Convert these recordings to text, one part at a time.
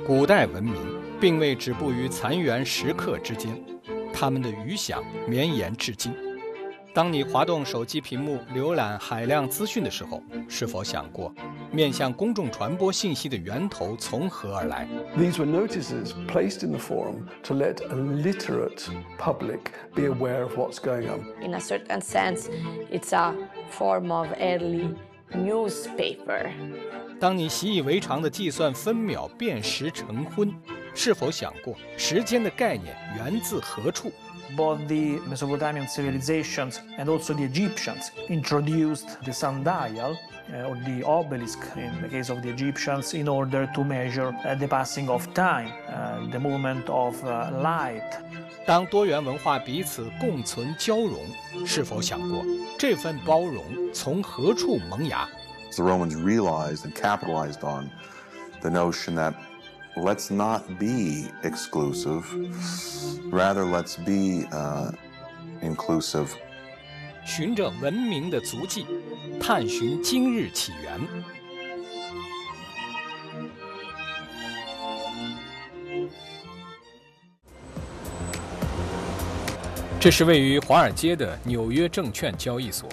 古代文明并未止步于残垣石刻之间，他们的余响绵延至今。当你滑动手机屏幕浏览海量资讯的时候，是否想过面向公众传播信息的源头从何而来？ These were notices placed in the forum to let a literate public be aware of what's going on. In a certain sense, it's a form of early newspaper. 当你习以为常地计算分秒辨时成昏，是否想过时间的概念源自何处？ Both the Mesopotamian civilizations and also the Egyptians introduced the sundial or the obelisk in the case of the Egyptians in order to measure the passing of time, the movement of light. 当多元文化彼此共存交融，是否想过这份包容从何处萌芽？ The Romans realized and capitalized on the notion that let's not be exclusive, rather let's be inclusive. 循着文明的足迹，探寻今日起源。这是位于华尔街的纽约证券交易所。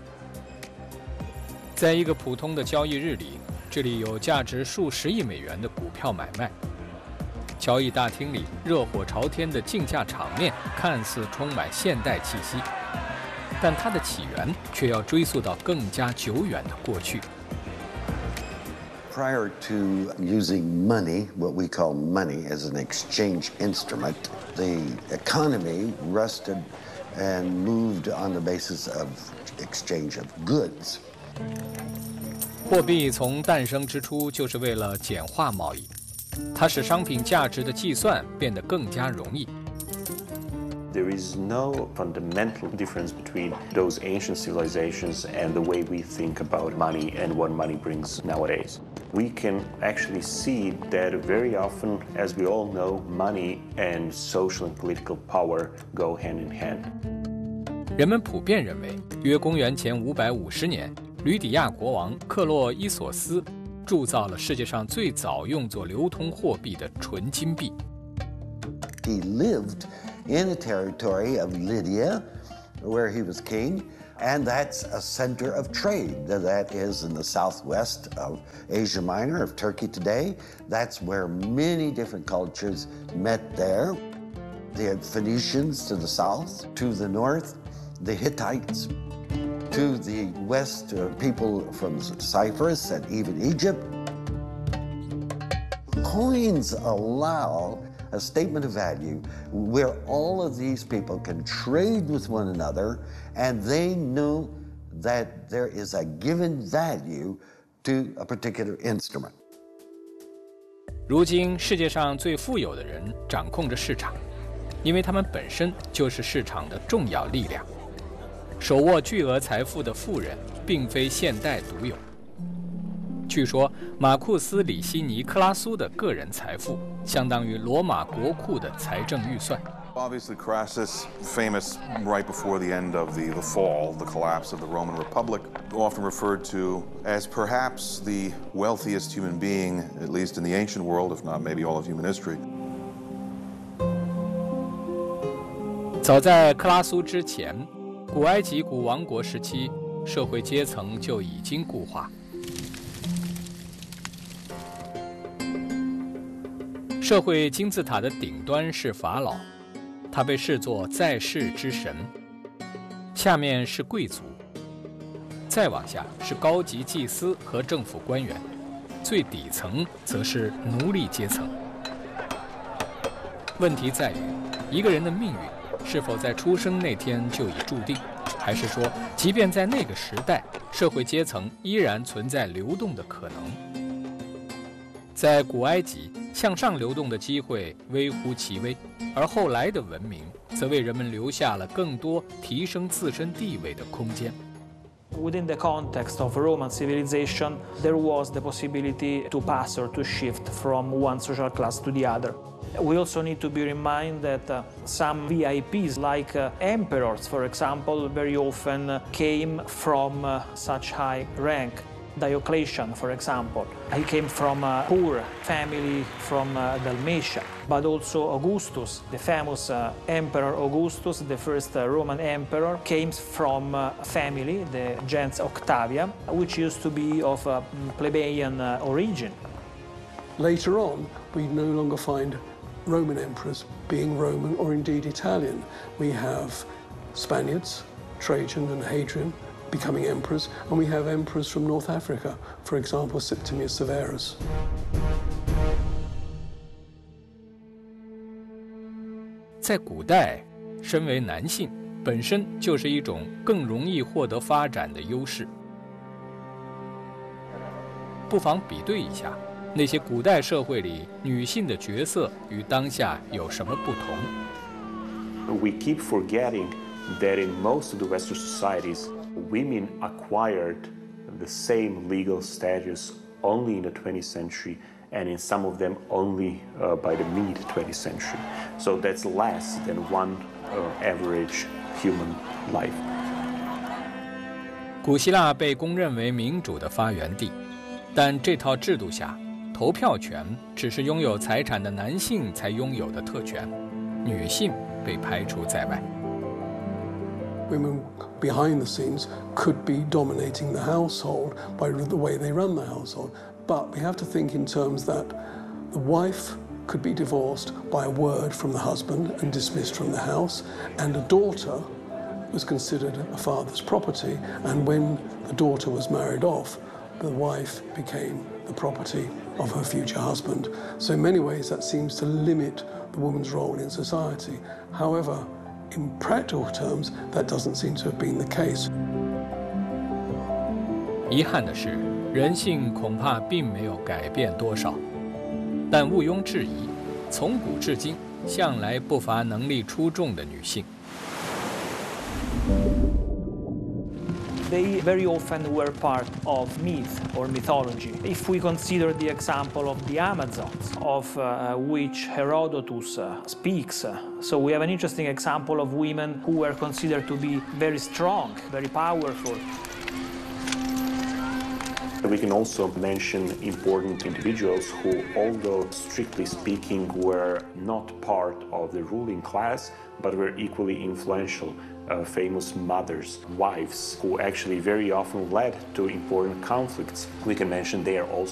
在一个普通的交易日里，这里有价值数十亿美元的股票买卖。交易大厅里热火朝天的竞价场面看似充满现代气息，但它的起源却要追溯到更加久远的过去。 Prior to using money, what we call money as an exchange instrument, the economy rested and moved on the basis of exchange of goods. 货币从诞生之初就是为了简化贸易，它使商品价值的计算变得更加容易。 There is no fundamental difference between those ancient civilizations and the way we think about money and what money brings nowadays. We can actually see that very often, as we all know, money and social and political power go hand in hand. 人们普遍认为，约公元前550年，吕底亚国王克洛伊索斯铸造了世界上最早用作流通货币的纯金币。 He lived in the territory of Lydia, where he was king, and that's a center of trade. That is in the southwest of Asia Minor, of Turkey today. That's where many different cultures met there. The Phoenicians to the south, to the north, the Hittites, to the west, people from Cyprus and even Egypt. Coins allow a statement of value where all of these people can trade with one another and they know that there is a given value to a particular instrument. 如今，世界上最富有的人掌控着市场，因为他们本身就是市场的重要力量。手握巨额财富的富人，并非现代独有。据说，马库斯·里希尼克拉苏的个人财富相当于罗马国库的财政预算。 Obviously, Crassus, famous right before the end of the fall, the collapse of the Roman Republic, often referred to as perhaps the wealthiest human being, at least in the ancient world, if not maybe all of human history. 早在克拉苏之前，古埃及古王国时期，社会阶层就已经固化。 社会金字塔的顶端是法老，他被视作在世之神。下面是贵族，再往下是高级祭司和政府官员，最底层则是奴隶阶层。问题在于，一个人的命运是否在出生那天就已注定，还是说，即便在那个时代，社会阶层依然存在流动的可能？在古埃及， 向上流动的机会微乎其微，而后来的文明则为人们留下了更多提升自身地位的空间。 Within the context of Roman civilization, there was the possibility to pass or to shift from one social class to the other. We also need to bear in mind that some VIPs, like emperors, for example, very often came from such high rank. Diocletian, for example. He came from a poor family from Dalmatia. But also Augustus, the famous Emperor Augustus, the first Roman emperor, came from a family, the gens Octavia, which used to be of plebeian origin. Later on, we no longer find Roman emperors being Roman or indeed Italian. We have Spaniards, Trajan and Hadrian, becoming emperors, and we have emperors from North Africa, for example, Septimius Severus. 在古代，身为男性本身就是一种更容易获得发展的优势。不妨比对一下，那些古代社会里女性的角色与当下有什么不同？ We keep forgetting that in most of the Western societies, women acquired the same legal status only in the 20th century, and in some of them only by the mid-20th century. So that's less than one average human life. 古希腊被公认为民主的发源地，但这套制度下，投票权只是拥有财产的男性才拥有的特权，女性被排除在外。 Women behind the scenes could be dominating the household by the way they run the household. But we have to think in terms that the wife could be divorced by a word from the husband and dismissed from the house, and a daughter was considered a father's property, and when the daughter was married off, the wife became the property of her future husband. So in many ways that seems to limit the woman's role in society. However, in practical terms, that doesn't seem to have been the case. 遗憾的是，人性恐怕并没有改变多少，但毋庸置疑，从古至今，向来不乏能力出众的女性。 They very often were part of myth or mythology. If we consider the example of the Amazons, of which Herodotus speaks, so we have an interesting example of women who were considered to be very strong, very powerful. We can also mention important individuals who, although strictly speaking, were not part of the ruling class, but were equally influential. Famous mothers, wives, who actually very often led to important conflicts. We can mention they are also